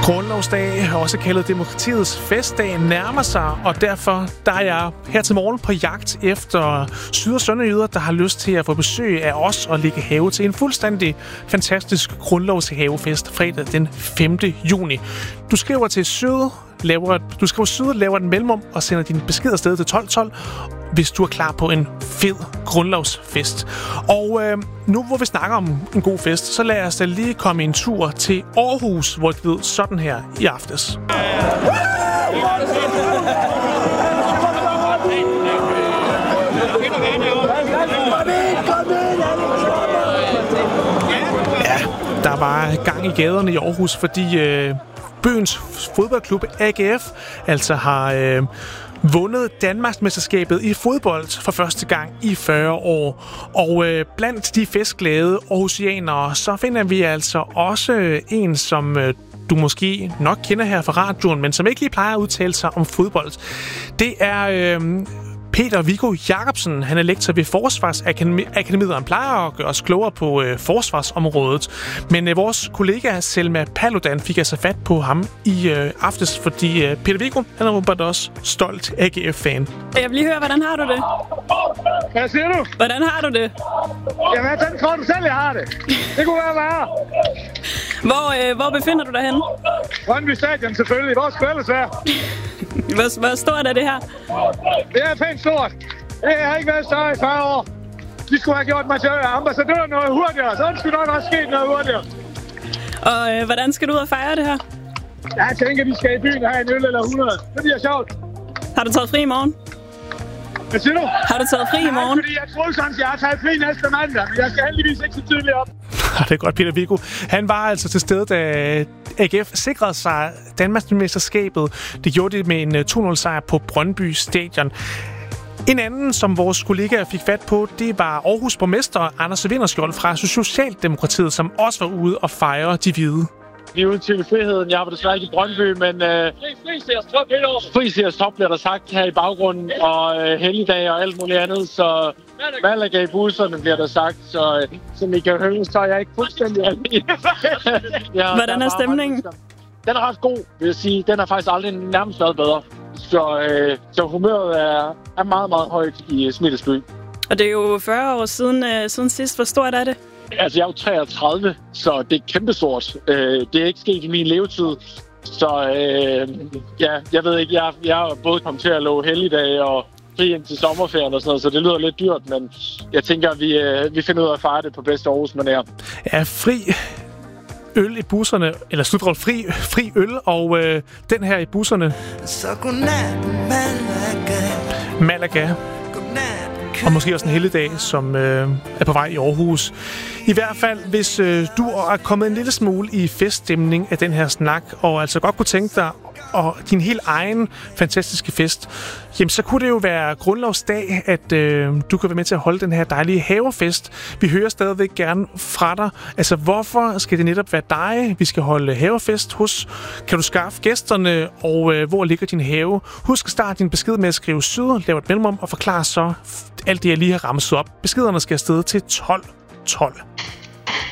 Grundlovsdag, også kaldet demokratiets festdag, nærmer sig, og derfor der er jeg her til morgen på jagt efter syd- og sønderjyder, der har lyst til at få besøg af os og lægge have til en fuldstændig fantastisk grundlovshavefest fredag den 5. juni. Du skriver til syd, laver den mellemrum og sender din besked afsted til 1212, hvis du er klar på en fed grundlovsfest. Og nu hvor vi snakker om en god fest, så lad os da lige komme en tur til Aarhus, hvor det lød sådan her i aftes. Ja, der var gang i gaderne i Aarhus, fordi byens fodboldklub AGF altså har vundet Danmarksmesterskabet i fodbold for første gang i 40 år. Og blandt de festglade aarhusianere, så finder vi altså også en, som du måske nok kender her fra radioen, men som ikke lige plejer at udtale sig om fodbold. Det er Peter Viggo Jacobsen. Han er lektor ved Forsvarsakademiet, og han plejer at gøre os klogere på forsvarsområdet. Men vores kollega Selma Paludan fik altså fat på ham i aftes, fordi Peter Viggo, han er åbenbart også stolt AGF-fan. Jeg vil lige høre, hvordan har du det? Hvad siger du? Hvordan har du det? Jamen, jeg tror du selv, jeg har det. Det kunne være værre. Hvor befinder du dig henne? Brøndby Stadion selvfølgelig. Hvor skulle ellers være? Hvor stort er det her? Det er pænt stort. Det har ikke været større i 40 år. De skulle have gjort mig til ambassadør noget hurtigere. Så skulle nok også ske noget hurtigere. Og hvordan skal du ud og fejre det her? Jeg tænker, de skal i byen og have en øl eller 100. Det bliver sjovt. Har du taget fri i morgen? Hvad siger du? Har du taget fri i morgen? Fordi jeg troede sådan, at jeg har taget fri næste mandag. Men jeg skal heldigvis ikke så tidligt op. Det er godt, Peter Viggo. Han var altså til stede, da AGF sikrede sig Danmarksmesterskabet. Det gjorde det med en 2-0-sejr på Brøndby Stadion. En anden, som vores kollegaer fik fat på, det var Aarhus borgmester Anders Vinterskjold fra Socialdemokratiet, som også var ude og fejre de hvide. Vi er ude til friheden. Jeg var desværre ikke i Brøndby, men Friseres top bliver der sagt her i baggrunden, og helligdag og alt muligt andet, så Malaga i busserne bliver der sagt, så som I kan høre, så er jeg ikke fuldstændig alene. Hvordan er stemningen? Den er ret god, vil jeg sige. Den er faktisk aldrig nærmest været bedre. Så humøret er meget, meget højt i Smilesby. Og det er jo 40 år siden sidst. Hvor stort er det? Altså, jeg er jo 33, så det er kæmpestort. Det er ikke sket i min levetid. Så jeg ved ikke, jeg er både kommet til at love helligdage og fri ind til sommerferien og sådan noget, så det lyder lidt dyrt, men jeg tænker, at vi finder ud af at fejre det på bedste Aarhus-manér. Ja, fri øl i busserne, eller slutråd fri øl, og den her i busserne. Så godnat, Malaga. Og måske også en helligdag, som er på vej i Aarhus. I hvert fald, hvis du er kommet en lille smule i feststemning af den her snak, og altså godt kunne tænke dig og din helt egen fantastiske fest, jamen så kunne det jo være grundlovsdag, at du kan være med til at holde den her dejlige havefest. Vi hører stadigvæk gerne fra dig. Altså, hvorfor skal det netop være dig, vi skal holde havefest hos? Kan du skaffe gæsterne, og hvor ligger din have? Husk at starte din besked med at skrive syd, lave et mellemrum og forklare så alt det, jeg lige har ramset op. Beskederne skal afsted til 1212.